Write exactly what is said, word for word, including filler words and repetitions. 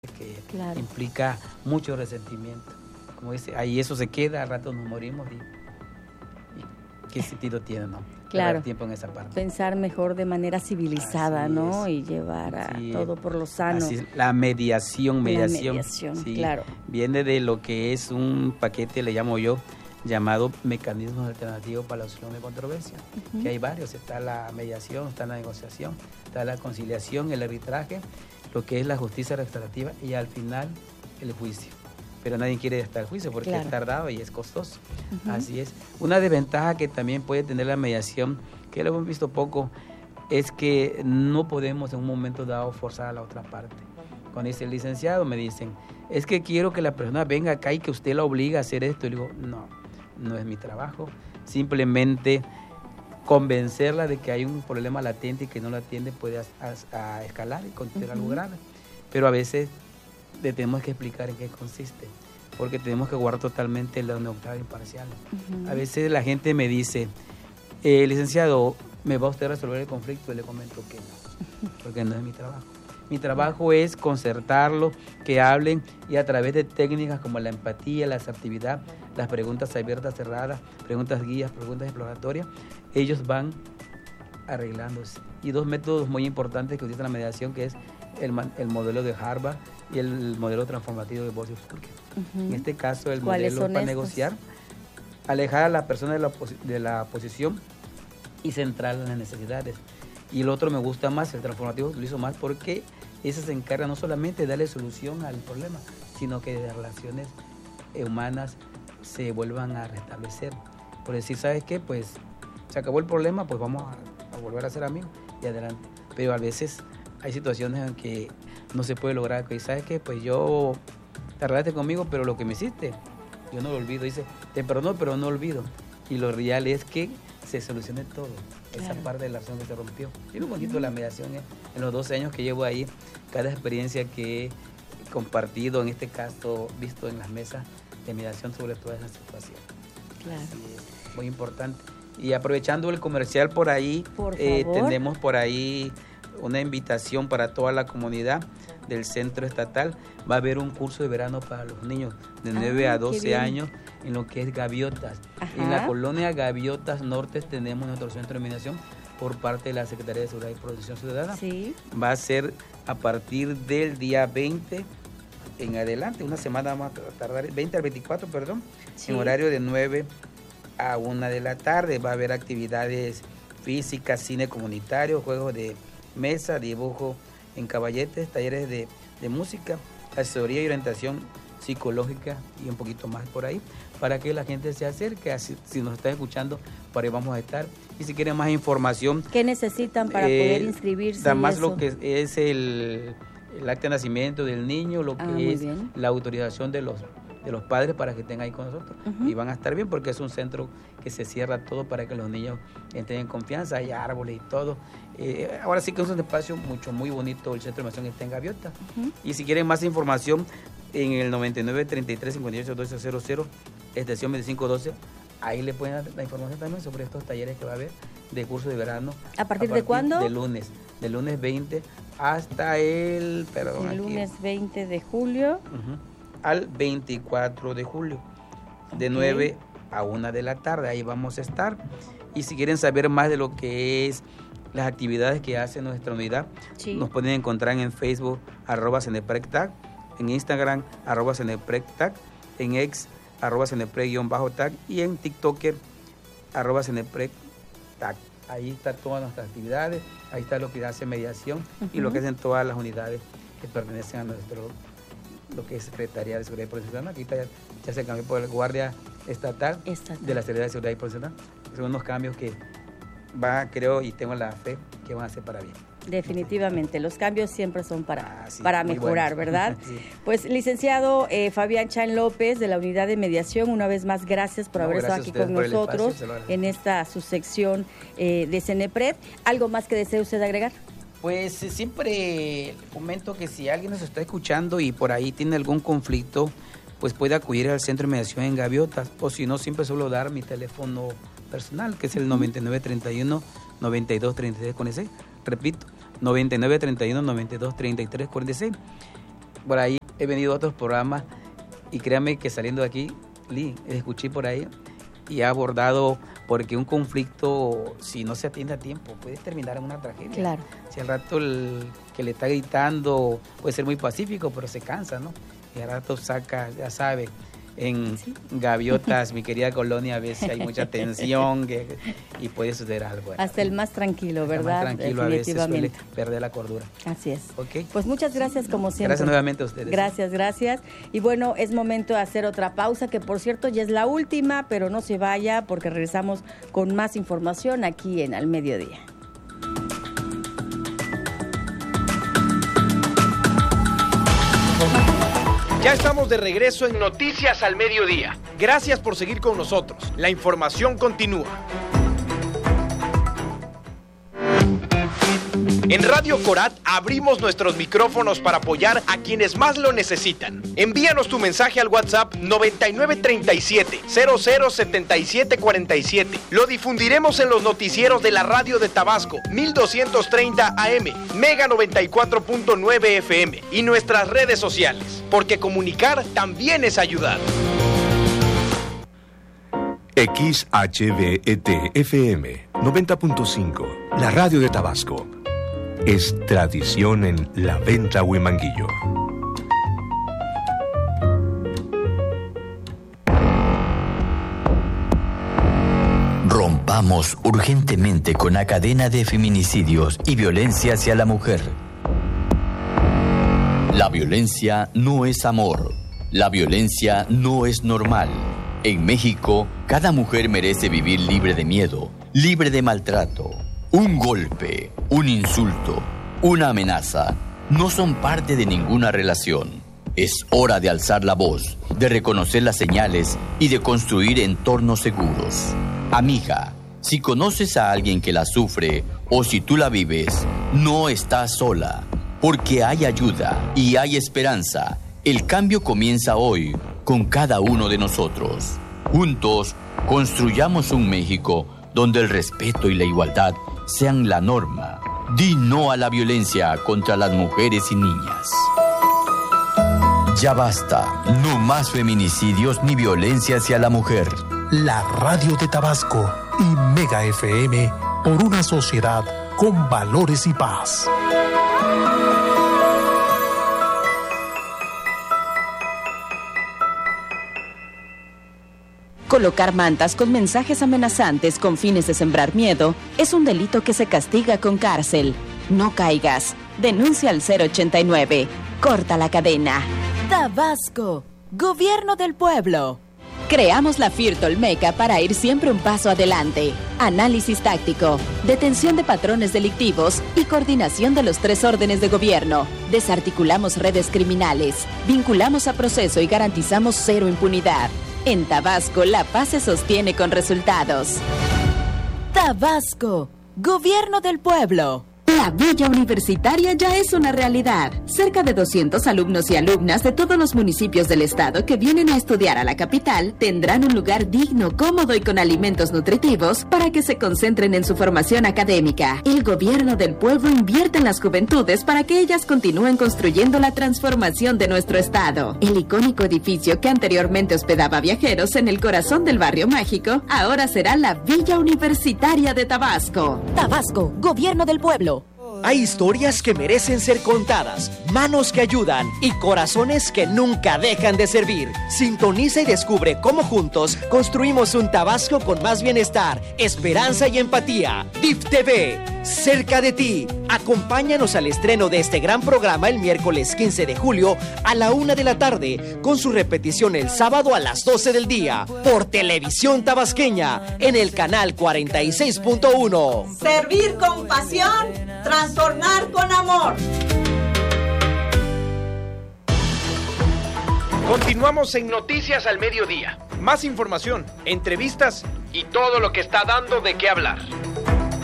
que claro. implica mucho resentimiento. Como dice, ahí eso se queda, al rato nos morimos y, y ¿qué sentido tiene, no? Claro. Perder tiempo en esa parte. Pensar mejor de manera civilizada, Así ¿no? es. Y llevar a Sí. todo por lo sano. Así es. La mediación, mediación. La mediación, sí, claro. Viene de lo que es un paquete, le llamo yo, llamado mecanismos alternativos para la solución de controversia, uh-huh. que hay varios, está la mediación, está la negociación, está la conciliación, el arbitraje, lo que es la justicia restaurativa y al final el juicio. Pero nadie quiere estar al juicio porque claro. es tardado y es costoso. Uh-huh. Así es. Una desventaja que también puede tener la mediación, que lo hemos visto poco, es que no podemos en un momento dado forzar a la otra parte. Cuando dice el licenciado, me dicen, es que quiero que la persona venga acá y que usted la obligue a hacer esto. Y digo, no, no es mi trabajo. Simplemente convencerla de que hay un problema latente y que no lo atiende puede a, a, a escalar y contener uh-huh. algo grave. Pero a veces le tenemos que explicar en qué consiste, porque tenemos que guardar totalmente la neutralidad imparcial. Uh-huh. A veces la gente me dice, eh, licenciado, ¿me va usted a resolver el conflicto? Y le comento que no, porque no es mi trabajo. Mi trabajo es concertarlo, que hablen y a través de técnicas como la empatía, la asertividad, las preguntas abiertas, cerradas, preguntas guías, preguntas exploratorias, ellos van arreglándose. Y dos métodos muy importantes que utiliza la mediación, que es el, el modelo de Harvard y el modelo transformativo de Bosch-Fulker. Uh-huh. En este caso, el modelo para estos? negociar, alejar a la persona de la, de la posición y centrarla en las necesidades. Y el otro me gusta más, el transformativo lo utilizo más porque ese se encarga no solamente de darle solución al problema, sino que de relaciones humanas se vuelvan a restablecer. Por decir, ¿sabes qué? Pues se acabó el problema, pues vamos a, a volver a ser amigos y adelante. Pero a veces hay situaciones en que no se puede lograr, que ¿sabes qué? Pues yo te arreglaste conmigo, pero lo que me hiciste, yo no lo olvido. Dice, te perdono, pero no olvido. Y lo real es que se solucione todo, claro. esa parte de la relación que se rompió. Y un poquito de la mediación, ¿eh? En los doce años que llevo ahí, cada experiencia que he compartido, en este caso, visto en las mesas de mediación sobre toda esa situación. Claro. Así es, muy importante. Y aprovechando el comercial por ahí, por eh, tenemos por ahí una invitación para toda la comunidad del centro estatal. Va a haber un curso de verano para los niños de nueve ah, a doce años en lo que es gaviotas. Ajá. En la colonia Gaviotas Norte tenemos nuestro centro de mediación por parte de la Secretaría de Seguridad y Protección Ciudadana. Sí. Va a ser a partir del día veinte en adelante, una semana más a tardar, veinte al veinticuatro, perdón, sí. en horario de nueve a una de la tarde. Va a haber actividades físicas, cine comunitario, juegos de mesa, dibujo en caballetes, talleres de, de música, asesoría y orientación psicológica y un poquito más por ahí, para que la gente se acerque, así, si nos está escuchando, por ahí vamos a estar. Y si quieren más información, ¿qué necesitan para eh, poder inscribirse? Además lo que es el, el acta de nacimiento del niño, lo que ah, es bien. la autorización de los de los padres para que estén ahí con nosotros. Uh-huh. Y van a estar bien porque es un centro que se cierra todo para que los niños entren en confianza, hay árboles y todo. Eh, ahora sí que es un espacio mucho, muy bonito, el centro de información está en Gaviota. Uh-huh. Y si quieren más información, en el noventa y nueve, treinta y tres, cincuenta y ocho, doce cero cero, extensión veinticinco doce, ahí le pueden dar la información también sobre estos talleres que va a haber de curso de verano. ¿A partir, ¿A partir de cuándo? De lunes, de lunes veinte hasta el... Perdón, el aquí, lunes veinte de julio. Uh-huh. Al veinticuatro de julio, de okay. nueve a una de la tarde, ahí vamos a estar. Y si quieren saber más de lo que es las actividades que hace nuestra unidad, sí. nos pueden encontrar en Facebook, arroba Ceneprec-Tac, en Instagram, arroba Ceneprec-Tac, en X, arroba Ceneprec-Tac y en TikToker, arroba Ceneprec-Tac. Ahí está todas nuestras actividades, ahí está lo que hace mediación uh-huh. y lo que hacen todas las unidades que pertenecen a nuestro lo que es Secretaría de Seguridad y Protección Ciudadana. Aquí ya, ya se cambió por el Guardia Estatal, Estatal de la Secretaría de Seguridad y Protección Ciudadana. Son unos cambios que va, creo y tengo la fe que van a ser para bien. Definitivamente, los cambios siempre son para, ah, sí, para mejorar, bueno. ¿verdad? Sí. Pues, licenciado eh, Fabián Chan López, de la Unidad de Mediación, una vez más, gracias por no, haber estado aquí con nosotros en esta su sección eh, de Cenepred. ¿Algo más que desee usted agregar? Pues siempre comento que si alguien nos está escuchando y por ahí tiene algún conflicto, pues puede acudir al Centro de Mediación en Gaviotas, o si no, siempre suelo dar mi teléfono personal, que es el noventa y nueve, treinta y uno, noventa y dos, treinta y tres, con ese, repito, noventa y nueve, treinta y uno, noventa y dos, treinta y tres, cuarenta y seis. por ahí he venido a otros programas y créanme que saliendo de aquí, Lee, escuché por ahí y ha abordado, porque un conflicto, si no se atiende a tiempo, puede terminar en una tragedia. Claro. Si al rato el que le está gritando puede ser muy pacífico, pero se cansa, ¿no? Y al rato saca, ya sabe, en sí. Gaviotas, mi querida colonia, a veces hay mucha tensión que, y puede suceder algo. Hasta el más tranquilo, Hasta ¿verdad? El más tranquilo a veces suele perder la cordura. Así es. Okay. Pues muchas gracias como siempre. Gracias nuevamente a ustedes. Gracias, gracias. Y bueno, es momento de hacer otra pausa, que por cierto ya es la última, pero no se vaya porque regresamos con más información aquí en Al Mediodía. Ya estamos de regreso en Noticias al Mediodía. Gracias por seguir con nosotros. La información continúa. En Radio Corat abrimos nuestros micrófonos para apoyar a quienes más lo necesitan. Envíanos tu mensaje al WhatsApp noventa y nueve treinta y siete, cero cero setenta y siete cuarenta y siete. Lo difundiremos en los noticieros de la radio de Tabasco, mil doscientos treinta A M, Mega noventa y cuatro punto nueve F M y nuestras redes sociales, porque comunicar también es ayudar. X H B E T F M noventa punto cinco, la radio de Tabasco. Es tradición en La Venta Huimanguillo. Rompamos urgentemente con la cadena de feminicidios y violencia hacia la mujer. La violencia no es amor. La violencia no es normal. En México, cada mujer merece vivir libre de miedo, libre de maltrato. Un golpe, un insulto, una amenaza, no son parte de ninguna relación. Es hora de alzar la voz, de reconocer las señales y de construir entornos seguros. Amiga, si conoces a alguien que la sufre o si tú la vives, no estás sola, porque hay ayuda y hay esperanza. El cambio comienza hoy con cada uno de nosotros. Juntos, construyamos un México donde el respeto y la igualdad sean la norma. Di no a la violencia contra las mujeres y niñas. Ya basta, no más feminicidios ni violencia hacia la mujer. La radio de Tabasco y Mega F M por una sociedad con valores y paz. Colocar mantas con mensajes amenazantes con fines de sembrar miedo es un delito que se castiga con cárcel. No caigas. Denuncia al cero ochenta y nueve. Corta la cadena. Tabasco, Gobierno del Pueblo. Creamos la FIRT Olmeca para ir siempre un paso adelante. Análisis táctico, detención de patrones delictivos y coordinación de los tres órdenes de gobierno. Desarticulamos redes criminales, vinculamos a proceso y garantizamos cero impunidad. En Tabasco, la paz se sostiene con resultados. Tabasco, Gobierno del Pueblo. La Villa Universitaria ya es una realidad. Cerca de doscientos alumnos y alumnas de todos los municipios del estado que vienen a estudiar a la capital tendrán un lugar digno, cómodo y con alimentos nutritivos para que se concentren en su formación académica. El gobierno del pueblo invierte en las juventudes para que ellas continúen construyendo la transformación de nuestro estado. El icónico edificio que anteriormente hospedaba viajeros en el corazón del barrio mágico, ahora será la Villa Universitaria de Tabasco. Tabasco, Gobierno del Pueblo. Hay historias que merecen ser contadas, manos que ayudan y corazones que nunca dejan de servir. Sintoniza y descubre cómo juntos construimos un Tabasco con más bienestar, esperanza y empatía. D I F T V, cerca de ti. Acompáñanos al estreno de este gran programa el miércoles quince de julio a la una de la tarde, con su repetición el sábado a las doce del día, por Televisión Tabasqueña, en el canal cuarenta y seis punto uno. Servir con pasión, transformar con amor. Continuamos en Noticias al Mediodía. Más información, entrevistas y todo lo que está dando de qué hablar.